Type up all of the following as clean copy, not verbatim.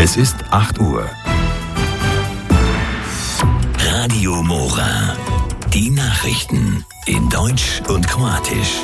Es ist 8 Uhr. Radio Mora. Die Nachrichten in Deutsch und Kroatisch.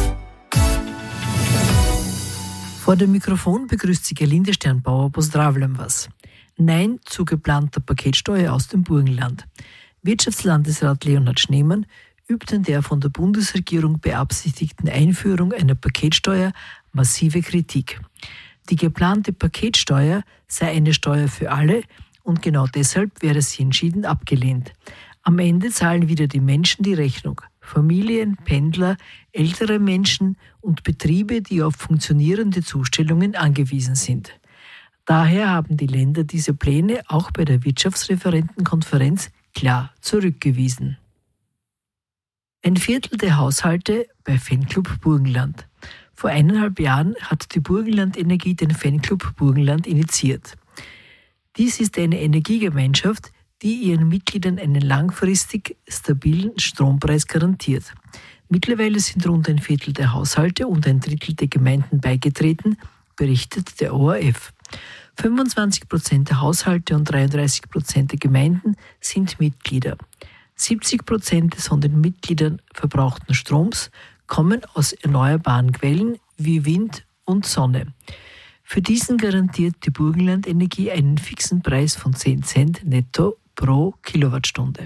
Vor dem Mikrofon begrüßt Sie Gerlinde Sternbauer. Pozdravljam vas. Nein zu geplanter Paketsteuer aus dem Burgenland. Wirtschaftslandesrat Leonhard Schneemann übt an der von der Bundesregierung beabsichtigten Einführung einer Paketsteuer massive Kritik. Die geplante Paketsteuer sei eine Steuer für alle und genau deshalb wäre sie entschieden abgelehnt. Am Ende zahlen wieder die Menschen die Rechnung. Familien, Pendler, ältere Menschen und Betriebe, die auf funktionierende Zustellungen angewiesen sind. Daher haben die Länder diese Pläne auch bei der Wirtschaftsreferentenkonferenz klar zurückgewiesen. Ein Viertel der Haushalte bei Fanclub Burgenland. Vor 1,5 Jahren hat die Burgenland Energie den Fanclub Burgenland initiiert. Dies ist eine Energiegemeinschaft, die ihren Mitgliedern einen langfristig stabilen Strompreis garantiert. Mittlerweile sind rund ein Viertel der Haushalte und ein Drittel der Gemeinden beigetreten, berichtet der ORF. 25% der Haushalte und 33% der Gemeinden sind Mitglieder. 70% des von den Mitgliedern verbrauchten Stroms kommen aus erneuerbaren Quellen wie Wind und Sonne. Für diesen garantiert die Burgenland Energie einen fixen Preis von 10 Cent netto pro Kilowattstunde.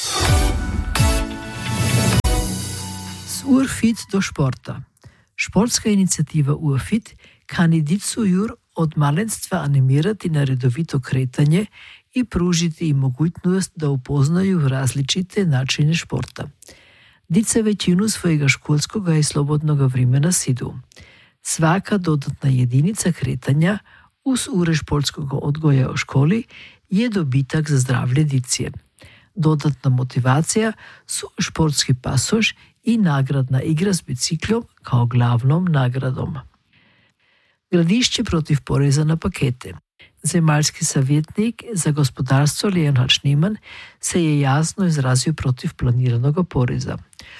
Urfit do sporta. Športska inicijativa Urfit kandidicu jur od malenstva animirati na redovito kretanje i pružiti im mogućnost da upoznaju različite načine športa. Dica većinu svojega školskoga i slobodnoga vremena sidu. Svaka dodatna jedinica kretanja uz ure športskog odgoja u školi je dobitak za zdravlje dice. Dodatna motivacija su športski pasoš i nagradna igra s biciklom kao glavnom nagradom. Gledišće protiv poreza na pakete. Zemaljski savjetnik za gospodarstvo Leonhard Schneemann se je jasno izrazio protiv planiranog poreza.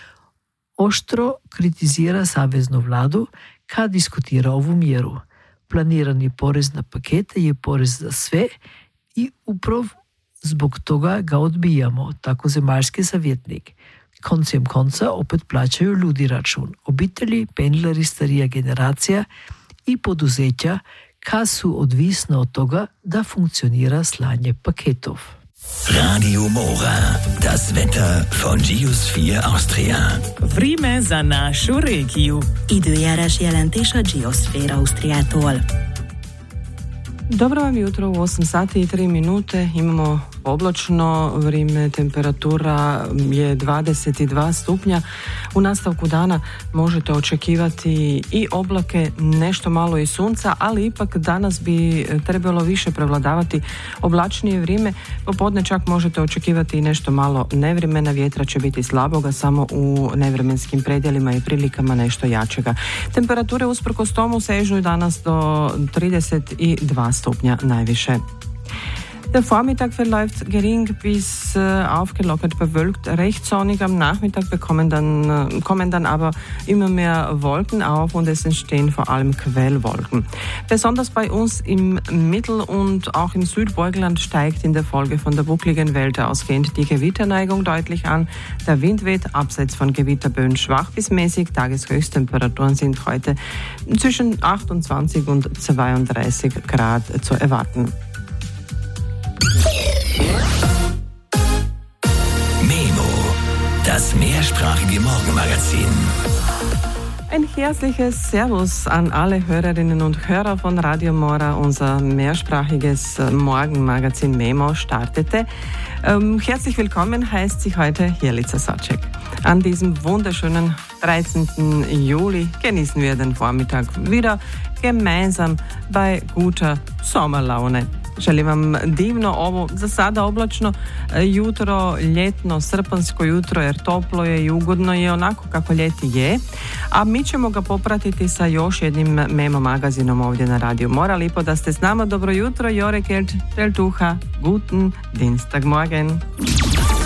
Oštro kritizira saveznu vladu kad diskutira ovu mjeru. Planirani porez na pakete je porez za sve i upravo zbog toga ga odbijamo, tako zemaljski savjetnik. Koncem konca opet plaćaju ljudi račun. Obitelji, pendleri, starija generacija i poduzeća kad su odvisna od toga da funkcionira slanje paketov. Radio Mora. Das Wetter von Geosphere Austria. Vreme za našu regiju. Időjárás jelentés a Geosphere Austriától. Dobro vam jutro, u 8 sati i 3 minute imamo oblačno vrijeme, temperatura je 22 stupnja. U nastavku dana možete očekivati i oblake, nešto malo i sunca, ali ipak danas bi trebalo više prevladavati oblačnije vrijeme. Popodne čak možete očekivati i nešto malo nevremena, vjetra će biti slaboga, samo u nevremenskim predjelima i prilikama nešto jačega. Temperature usprkos tomu sežu i danas do 32 stupnja najviše. Der Vormittag verläuft gering bis aufgelockert bewölkt, recht sonnig. Am Nachmittag kommen dann aber immer mehr Wolken auf und es entstehen vor allem Quellwolken. Besonders bei uns im Mittel- und auch im Südburgenland steigt in der Folge von der buckligen Welt ausgehend die Gewitterneigung deutlich an. Der Wind weht abseits von Gewitterböen schwach bis mäßig. Tageshöchsttemperaturen sind heute zwischen 28 und 32 Grad zu erwarten. Memo, das mehrsprachige Morgenmagazin. Ein herzliches Servus an alle Hörerinnen und Hörer von Radio Mora. Unser mehrsprachiges Morgenmagazin Memo startete. Herzlich willkommen heißt sich heute Jelica Sacek. An diesem wunderschönen 13. Juli genießen wir den Vormittag wieder gemeinsam bei guter Sommerlaune. Želim vam divno ovo, za sada oblačno jutro, ljetno, srpansko jutro, jer toplo je i ugodno je, onako kako ljeti je. A mi ćemo ga popratiti sa još jednim Memo magazinom ovdje na Radio Mora. Lipo da ste s nama. Dobro jutro, Jore Kelt, Teltuha, guten Dienstagmorgen.